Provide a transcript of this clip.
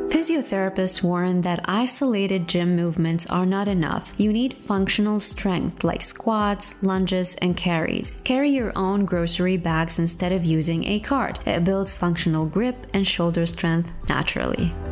Physiotherapists warn that isolated gym movements are not enough. You need functional strength like squats, lunges, and carries. Carry your own grocery bags instead of using a cart. It builds functional grip and shoulder strength naturally.